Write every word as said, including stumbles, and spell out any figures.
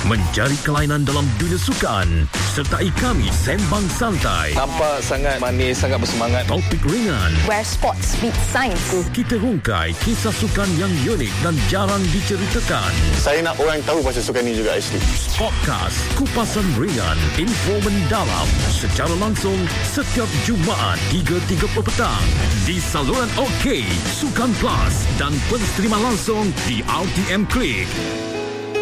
mencari kelainan dalam dunia sukan. Sertai kami sembang santai. Nampak sangat manis, sangat bersemangat. Topik ringan. Where sports meet science. Kita rungkai kisah sukan yang unik dan jarang diceritakan. Saya nak orang tahu pasal sukan ni juga actually. Podcast Kupasan Ringan, info mendalam secara langsung setiap Jumaat tiga tiga puluh petang di saluran OK, Sukan Plus dan pensterima langsung di R T M Klik.